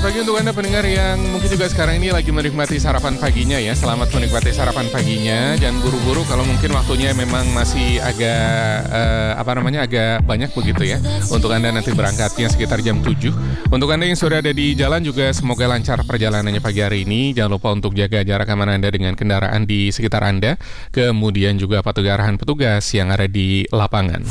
Selamat pagi untuk Anda pendengar yang mungkin juga sekarang ini lagi menikmati sarapan paginya ya. Selamat menikmati sarapan paginya. Jangan buru-buru kalau mungkin waktunya memang masih agak agak banyak begitu ya. Untuk Anda nanti berangkatnya sekitar jam 7. Untuk Anda yang sudah ada di jalan juga semoga lancar perjalanannya pagi hari ini. Jangan lupa untuk jaga jarak aman Anda dengan kendaraan di sekitar Anda. Kemudian juga patuhi arahan petugas yang ada di lapangan.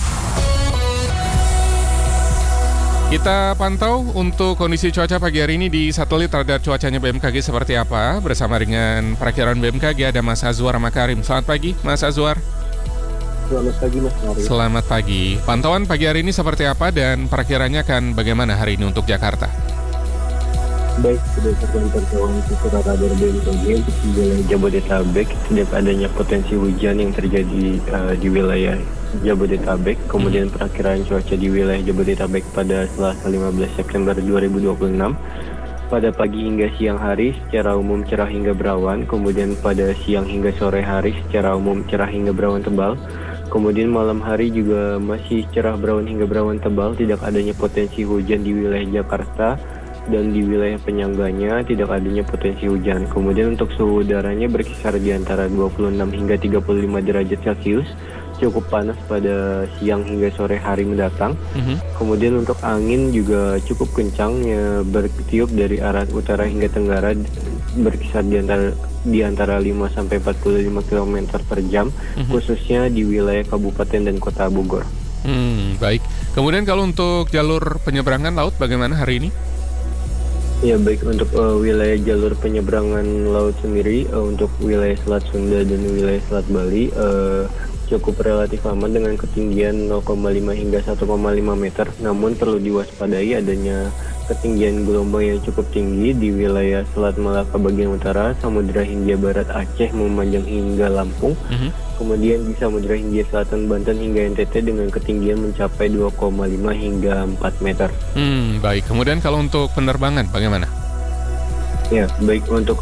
Kita pantau untuk kondisi cuaca pagi hari ini di satelit radar cuacanya BMKG seperti apa. Bersama dengan perakiran BMKG ada Mas Azwar Makarim. Selamat pagi Mas Azwar. Selamat pagi Mas Mari. Selamat pagi. Pantauan pagi hari ini seperti apa dan perakirannya akan bagaimana hari ini untuk Jakarta? Baik, berdasarkan pantauan surat radar BMKG untuk wilayah Jabodetabek, tidak adanya potensi hujan yang terjadi di wilayah Jabodetabek. Kemudian perakiraan cuaca di wilayah Jabodetabek pada Selasa 15 September 2026. Pada pagi hingga siang hari secara umum cerah hingga berawan. Kemudian pada siang hingga sore hari secara umum cerah hingga berawan tebal. Kemudian malam hari juga masih cerah berawan hingga berawan tebal. Tidak adanya potensi hujan di wilayah Jakarta. Dan di wilayah penyangganya tidak adanya potensi hujan. Kemudian untuk suhu udaranya berkisar di antara 26 hingga 35 derajat Celcius. Cukup panas pada siang hingga sore hari mendatang. Kemudian untuk angin juga cukup kencang ya, bertiup dari arah utara hingga tenggara berkisar di antara 5 sampai 45 km per jam, khususnya di wilayah Kabupaten dan Kota Bogor. Baik. Kemudian kalau untuk jalur penyeberangan laut bagaimana hari ini? Ya baik, untuk wilayah jalur penyeberangan laut sendiri, untuk wilayah Selat Sunda dan wilayah Selat Bali cukup relatif aman dengan ketinggian 0,5 hingga 1,5 meter. Namun perlu diwaspadai adanya ketinggian gelombang yang cukup tinggi di wilayah Selat Malaka bagian utara, Samudra Hindia Barat Aceh memanjang hingga Lampung. Kemudian di Samudra Hindia Selatan Banten hingga NTT dengan ketinggian mencapai 2,5 hingga 4 meter. Baik, kemudian kalau untuk penerbangan bagaimana? Ya, baik, untuk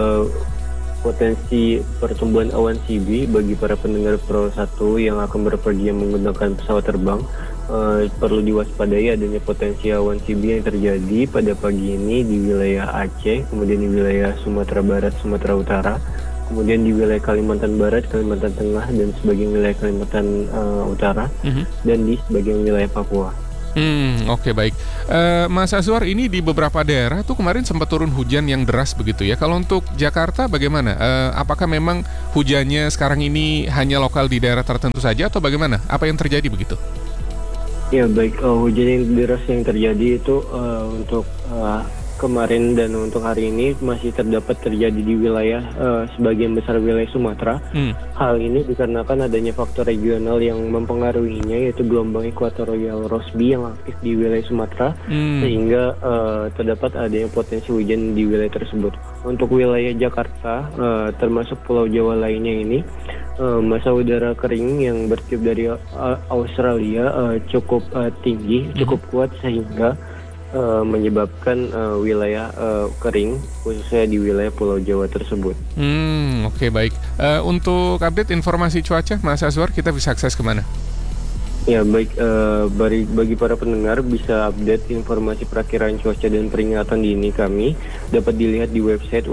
potensi pertumbuhan awan CB bagi para pendengar Pro 1 yang akan berpergian menggunakan pesawat terbang, perlu diwaspadai adanya potensi awan CB yang terjadi pada pagi ini di wilayah Aceh, kemudian di wilayah Sumatera Barat, Sumatera Utara, kemudian di wilayah Kalimantan Barat, Kalimantan Tengah, dan sebagian wilayah Kalimantan Utara, dan di sebagian wilayah Papua. Oke, baik. Mas Azwar, ini di beberapa daerah tuh kemarin sempat turun hujan yang deras begitu ya. Kalau untuk Jakarta bagaimana? Apakah memang hujannya sekarang ini hanya lokal di daerah tertentu saja atau bagaimana? Apa yang terjadi begitu? Ya baik, hujan yang deras yang terjadi itu untuk kemarin dan untuk hari ini masih terjadi di wilayah sebagian besar wilayah Sumatera. Hal ini dikarenakan adanya faktor regional yang mempengaruhinya, yaitu gelombang ekuatorial Rossby yang aktif di wilayah Sumatera, sehingga terdapat adanya potensi hujan di wilayah tersebut. Untuk wilayah Jakarta termasuk Pulau Jawa lainnya ini, masa udara kering yang bertiup dari Australia cukup tinggi, cukup kuat sehingga menyebabkan wilayah kering khususnya di wilayah Pulau Jawa tersebut. Oke, baik. Untuk update informasi cuaca, Mas Azwar, kita bisa akses kemana? Ya baik, bagi para pendengar bisa update informasi perakiraan cuaca dan peringatan dini kami dapat dilihat di website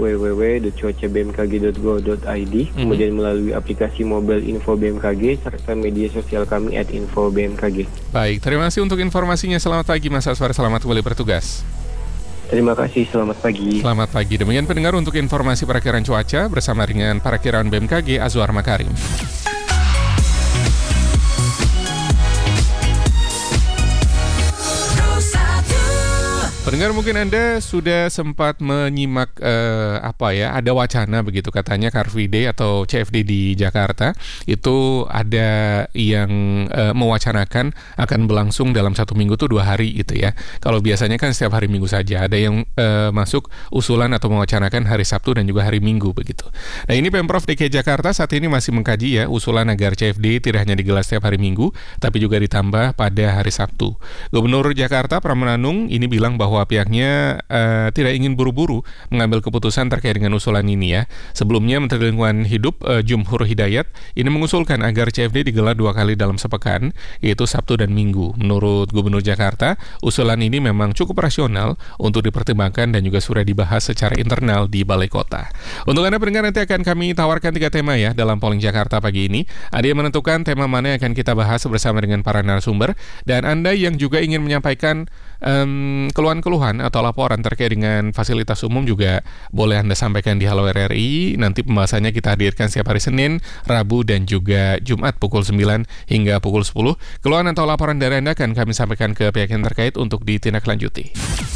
www.cuacabmkg.go.id, kemudian melalui aplikasi mobile Info BMKG serta media sosial kami @infobmkg. Baik, terima kasih untuk informasinya. Selamat pagi Mas Azwar, selamat kembali bertugas. Terima kasih, selamat pagi. Selamat pagi. Demikian pendengar untuk informasi perakiraan cuaca bersama dengan perakiraan BMKG Azwar Makarim. Pendengar, mungkin Anda sudah sempat menyimak ada wacana begitu katanya Car Free Day atau CFD di Jakarta itu ada yang mewacanakan akan berlangsung dalam 1 minggu tuh 2 hari gitu ya. Kalau biasanya kan setiap hari Minggu saja, ada yang masuk usulan atau mewacanakan hari Sabtu dan juga hari Minggu begitu. Nah, ini Pemprov DKI Jakarta saat ini masih mengkaji ya usulan agar CFD tidak hanya digelar setiap hari Minggu tapi juga ditambah pada hari Sabtu. Gubernur Jakarta Pramono Anung ini bilang bahwa bahwa pihaknya tidak ingin buru-buru mengambil keputusan terkait dengan usulan ini ya. Sebelumnya Menteri Lingkungan Hidup Jumhur Hidayat ini mengusulkan agar CFD digelar 2 kali dalam sepekan, yaitu Sabtu dan Minggu. Menurut Gubernur Jakarta, usulan ini memang cukup rasional untuk dipertimbangkan dan juga sudah dibahas secara internal di Balai Kota. Untuk Anda pendengar, nanti akan kami tawarkan 3 tema ya dalam Polling Jakarta pagi ini. Ada yang menentukan tema mana yang akan kita bahas bersama dengan para narasumber, dan Anda yang juga ingin menyampaikan keluhan-keluhan atau laporan terkait dengan fasilitas umum juga boleh Anda sampaikan di Halo RRI. Nanti pembahasannya kita hadirkan setiap hari Senin, Rabu, dan juga Jumat pukul 9 hingga pukul 10. Keluhan atau laporan dari Anda akan kami sampaikan ke pihak yang terkait untuk ditindaklanjuti.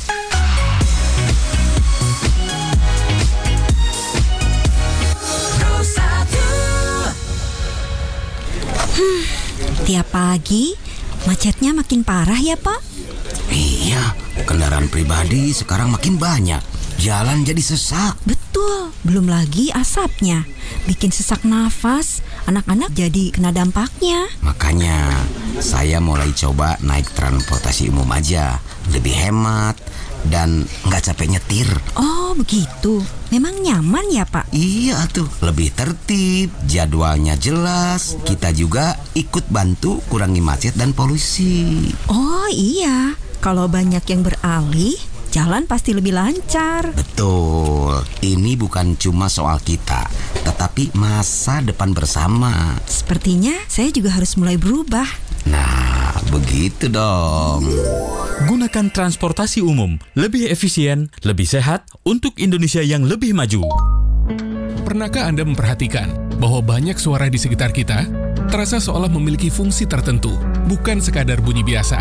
Tiap pagi, macetnya makin parah ya, Pak? Iya, kendaraan pribadi sekarang makin banyak. Jalan jadi sesak. Betul, belum lagi asapnya. Bikin sesak nafas, anak-anak jadi kena dampaknya. Makanya, saya mulai coba naik transportasi umum aja. Lebih hemat dan nggak capek nyetir. Oh, begitu. Memang nyaman ya, Pak? Iya tuh, lebih tertib, jadwalnya jelas. Kita juga ikut bantu kurangi macet dan polusi. Oh iya, kalau banyak yang beralih, jalan pasti lebih lancar. Betul, ini bukan cuma soal kita, tetapi masa depan bersama. Sepertinya saya juga harus mulai berubah. Nah, begitu dong. Gunakan transportasi umum, lebih efisien, lebih sehat untuk Indonesia yang lebih maju. Pernahkah Anda memperhatikan bahwa banyak suara di sekitar kita terasa seolah memiliki fungsi tertentu, bukan sekadar bunyi biasa?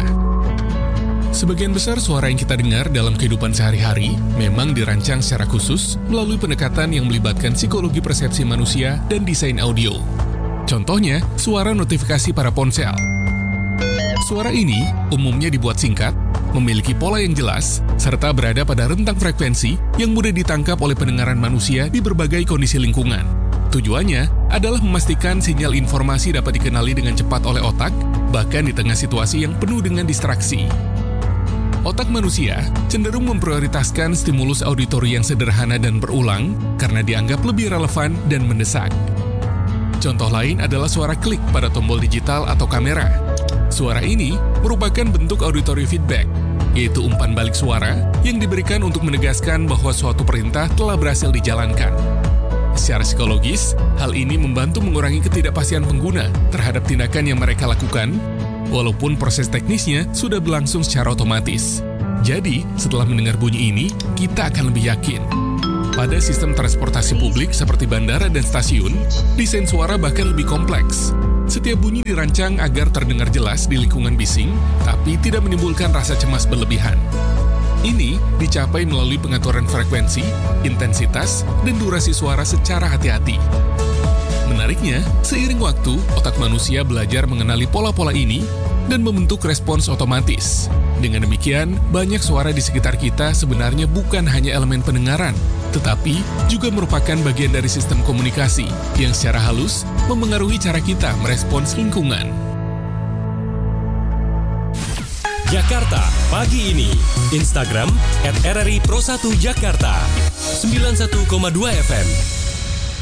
Sebagian besar suara yang kita dengar dalam kehidupan sehari-hari memang dirancang secara khusus melalui pendekatan yang melibatkan psikologi persepsi manusia dan desain audio. Contohnya, suara notifikasi para ponsel. Suara ini umumnya dibuat singkat, memiliki pola yang jelas, serta berada pada rentang frekuensi yang mudah ditangkap oleh pendengaran manusia di berbagai kondisi lingkungan. Tujuannya adalah memastikan sinyal informasi dapat dikenali dengan cepat oleh otak, bahkan di tengah situasi yang penuh dengan distraksi. Otak manusia cenderung memprioritaskan stimulus auditori yang sederhana dan berulang karena dianggap lebih relevan dan mendesak. Contoh lain adalah suara klik pada tombol digital atau kamera. Suara ini merupakan bentuk auditory feedback, yaitu umpan balik suara yang diberikan untuk menegaskan bahwa suatu perintah telah berhasil dijalankan. Secara psikologis, hal ini membantu mengurangi ketidakpastian pengguna terhadap tindakan yang mereka lakukan, walaupun proses teknisnya sudah berlangsung secara otomatis. Jadi, setelah mendengar bunyi ini, kita akan lebih yakin. Pada sistem transportasi publik seperti bandara dan stasiun, desain suara bahkan lebih kompleks. Setiap bunyi dirancang agar terdengar jelas di lingkungan bising, tapi tidak menimbulkan rasa cemas berlebihan. Ini dicapai melalui pengaturan frekuensi, intensitas, dan durasi suara secara hati-hati. Menariknya, seiring waktu, otak manusia belajar mengenali pola-pola ini dan membentuk respons otomatis. Dengan demikian, banyak suara di sekitar kita sebenarnya bukan hanya elemen pendengaran, tetapi juga merupakan bagian dari sistem komunikasi yang secara halus memengaruhi cara kita merespons lingkungan. Jakarta pagi ini. Instagram @RRI Pro 1 Jakarta 91,2 FM.